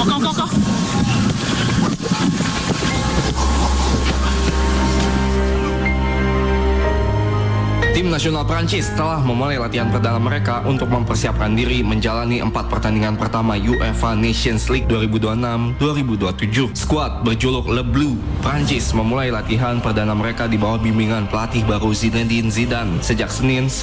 Go. Tim nasional Prancis telah memulai latihan perdana mereka untuk mempersiapkan diri menjalani 4 pertandingan pertama UEFA Nations League 2026-2027. Skuad berjuluk Le Bleu Prancis memulai latihan perdana mereka di bawah bimbingan pelatih baru Zinedine Zidane sejak Senin